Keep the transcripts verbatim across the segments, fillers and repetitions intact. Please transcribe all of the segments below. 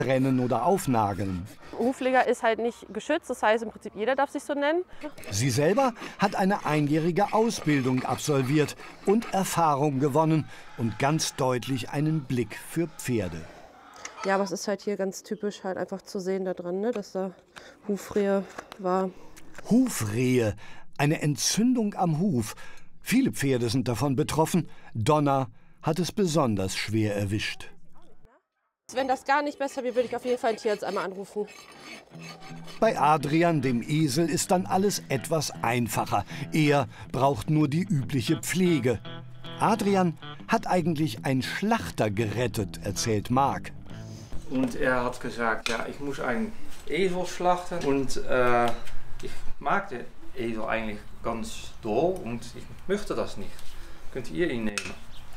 rennen oder aufnageln. Hufpfleger ist halt nicht geschützt, das heißt im Prinzip jeder darf sich so nennen. Sie selber hat eine einjährige Ausbildung absolviert und Erfahrung gewonnen und ganz deutlich einen Blick für Pferde. Ja, aber es ist halt hier ganz typisch halt einfach zu sehen da dran, ne, dass da Hufrehe war. Hufrehe, eine Entzündung am Huf. Viele Pferde sind davon betroffen. Donna hat es besonders schwer erwischt. Wenn das gar nicht besser wird, würde ich auf jeden Fall einen Tierarzt einmal anrufen. Bei Adrian, dem Esel, ist dann alles etwas einfacher. Er braucht nur die übliche Pflege. Adrian hat eigentlich einen Schlachter gerettet, erzählt Marc. Und er hat gesagt, ja, ich muss einen Esel schlachten. Und äh, ich mag den Esel eigentlich ganz doll und ich möchte das nicht. Könnt ihr ihn nehmen?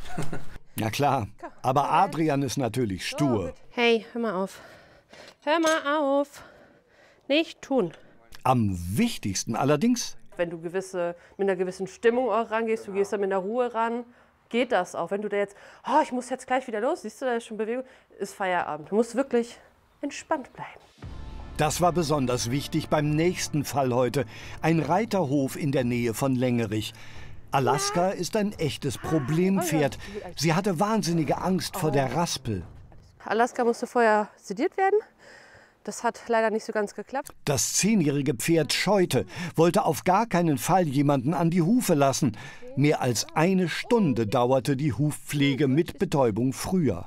Na klar, aber Adrian ist natürlich stur. Hey, hör mal auf. Hör mal auf. Nicht tun. Am wichtigsten allerdings, wenn du gewisse, mit einer gewissen Stimmung auch rangehst, du gehst da mit einer Ruhe ran, geht das auch. Wenn du da jetzt, oh, ich muss jetzt gleich wieder los, siehst du, da ist schon Bewegung, ist Feierabend. Du musst wirklich entspannt bleiben. Das war besonders wichtig beim nächsten Fall heute. Ein Reiterhof in der Nähe von Längerich. Alaska ist ein echtes Problempferd. Sie hatte wahnsinnige Angst vor der Raspel. Alaska musste vorher sediert werden. Das hat leider nicht so ganz geklappt. Das zehnjährige Pferd scheute, wollte auf gar keinen Fall jemanden an die Hufe lassen. Mehr als eine Stunde dauerte die Hufpflege mit Betäubung früher.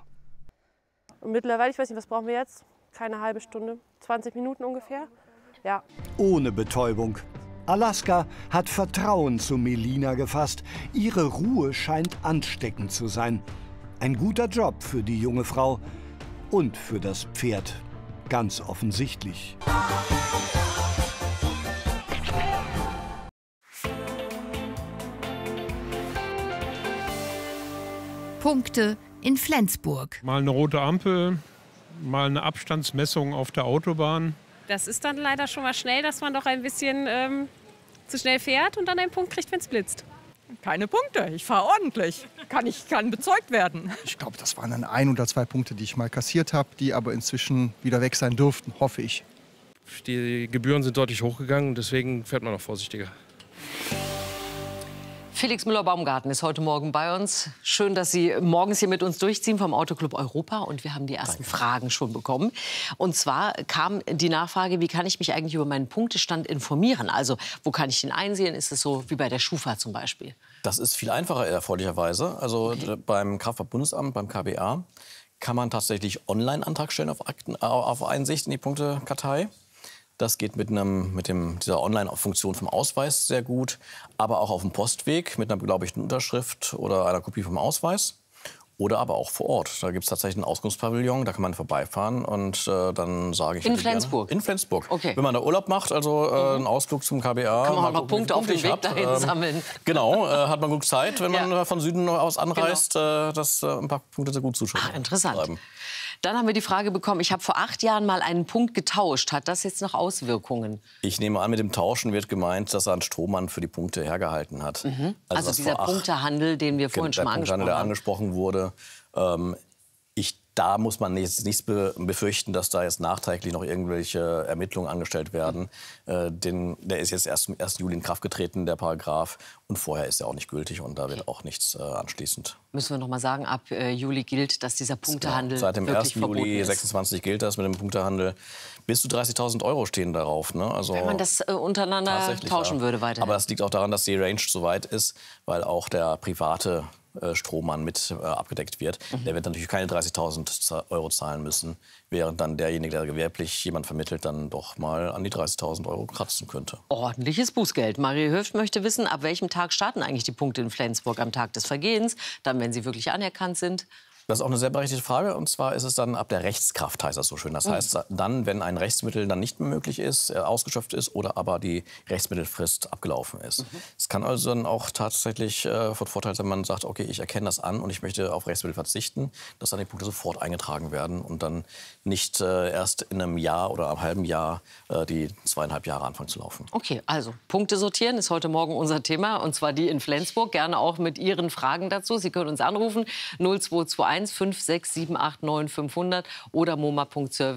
Und mittlerweile, ich weiß nicht, was brauchen wir jetzt? Keine halbe Stunde, zwanzig Minuten ungefähr. Ja. Ohne Betäubung. Alaska hat Vertrauen zu Melina gefasst. Ihre Ruhe scheint ansteckend zu sein. Ein guter Job für die junge Frau und für das Pferd. Ganz offensichtlich. Punkte in Flensburg. Mal eine rote Ampel, mal eine Abstandsmessung auf der Autobahn. Das ist dann leider schon mal schnell, dass man doch ein bisschen ähm, zu schnell fährt und dann einen Punkt kriegt, wenn es blitzt. Keine Punkte, ich fahre ordentlich. Kann, ich, kann bezeugt werden. Ich glaube, das waren dann ein oder zwei Punkte, die ich mal kassiert habe, die aber inzwischen wieder weg sein dürften, hoffe ich. Die Gebühren sind deutlich hochgegangen, deswegen fährt man noch vorsichtiger. Felix Müller-Baumgarten ist heute Morgen bei uns. Schön, dass Sie morgens hier mit uns durchziehen vom Autoclub Europa. Und wir haben die ersten Danke. Fragen schon bekommen. Und zwar kam die Nachfrage, wie kann ich mich eigentlich über meinen Punktestand informieren? Also, wo kann ich den einsehen? Ist es so wie bei der Schufa zum Beispiel? Das ist viel einfacher, erfreulicherweise. Also okay. Beim Kraftfahrtbundesamt, beim K B A, kann man tatsächlich Online-Antrag stellen auf, Akten, auf Einsicht in die Punktekartei. Das geht mit, einem, mit dem, dieser Online-Funktion vom Ausweis sehr gut, aber auch auf dem Postweg mit einer beglaubigten Unterschrift oder einer Kopie vom Ausweis. Oder aber auch vor Ort. Da gibt es tatsächlich einen Auskunftspavillon, da kann man vorbeifahren und äh, dann sage ich... In Flensburg? Gerne. In Flensburg. Okay. Wenn man da Urlaub macht, also äh, einen Ausflug zum K B A... Kann man auch noch gucken, Punkte auf dem Weg dahin ähm, sammeln. Genau, äh, hat man gut Zeit, wenn man ja. von Süden aus anreist, genau. äh, dass äh, ein paar Punkte sehr gut zuschreiben. Ah, interessant. Dann haben wir die Frage bekommen, ich habe vor acht Jahren mal einen Punkt getauscht. Hat das jetzt noch Auswirkungen? Ich nehme an, mit dem Tauschen wird gemeint, dass er einen Strohmann für die Punkte hergehalten hat. Mhm. Also, also dieser Punktehandel, den wir vorhin schon mal angesprochen haben. Der angesprochen wurde. Ähm, ich, da muss man jetzt nichts befürchten, dass da jetzt nachträglich noch irgendwelche Ermittlungen angestellt werden. Äh, den, der ist jetzt erst zum ersten Juli in Kraft getreten, der Paragraph. Und vorher ist er auch nicht gültig und da wird okay. auch nichts äh, anschließend. Müssen wir noch mal sagen, ab äh, Juli gilt, dass dieser Punktehandel genau. Seit dem ersten Juli ist. sechsundzwanzig gilt das mit dem Punktehandel. Bis zu dreißigtausend Euro stehen darauf. Ne? Also wenn man das äh, untereinander tauschen ja. würde weiter. Aber das liegt auch daran, dass die Range so weit ist, weil auch der private Strohmann mit äh, abgedeckt wird. Mhm. Der wird natürlich keine dreißigtausend Euro zahlen müssen, während dann derjenige, der gewerblich jemand vermittelt, dann doch mal an die dreißigtausend Euro kratzen könnte. Ordentliches Bußgeld. Marie Höft möchte wissen, ab welchem Tag starten eigentlich die Punkte in Flensburg? Am Tag des Vergehens, dann, wenn sie wirklich anerkannt sind? Das ist auch eine sehr berechtigte Frage. Und zwar ist es dann ab der Rechtskraft, heißt das so schön. Das mhm. heißt dann, wenn ein Rechtsmittel dann nicht mehr möglich ist, äh, ausgeschöpft ist oder aber die Rechtsmittelfrist abgelaufen ist. Mhm. Es kann also dann auch tatsächlich äh, von Vorteil sein, wenn man sagt, okay, ich erkenne das an und ich möchte auf Rechtsmittel verzichten, dass dann die Punkte sofort eingetragen werden und dann nicht äh, erst in einem Jahr oder einem halben Jahr äh, die zweieinhalb Jahre anfangen zu laufen. Okay, also Punkte sortieren ist heute Morgen unser Thema und zwar die in Flensburg. Gerne auch mit Ihren Fragen dazu. Sie können uns anrufen null zwei zwei eins eins fünf sechs sieben acht neun fünfhundert oder moma punkt service.